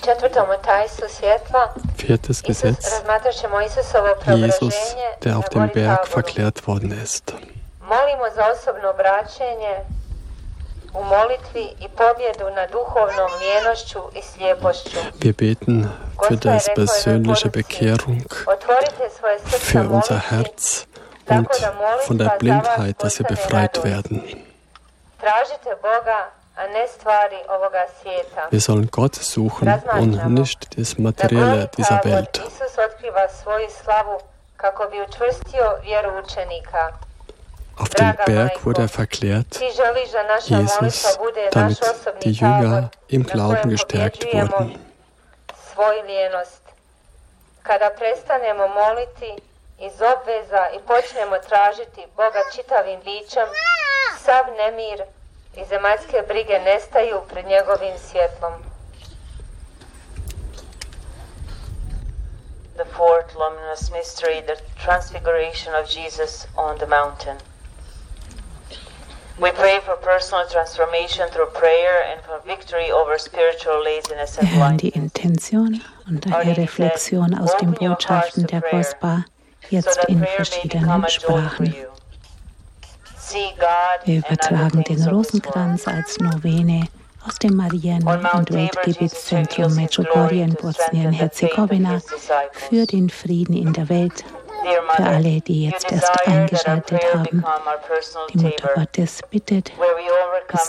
Viertes Gesetz. Jesus, der auf dem Berg verklärt worden ist. Wir beten für das persönliche Bekehrung, für unser Herz und von der Blindheit, dass wir befreit werden. Wir sollen Gott suchen und nicht das Materielle dieser Welt. Auf dem Berg wurde er verklärt, Jesus, damit die Jünger im Glauben gestärkt wurden. Iz obveza i počnemo tražiti Boga čitavim bićem, sav nemir i zemaljske brige nestaju pred njegovim svjetlom. The fourth luminous mystery, the transfiguration of Jesus on the mountain. We pray for personal transformation through prayer and for victory over spiritual laziness and blindness. Die Intention und eine Reflexion aus den Botschaften der Gospa, jetzt in verschiedenen Sprachen. Wir übertragen den Rosenkranz als Novene aus dem Marien- und Weltgebetszentrum Medjugorje in Bosnien-Herzegowina für den Frieden in der Welt, für alle, die jetzt erst eingeschaltet haben. Die Mutter Gottes bittet, bis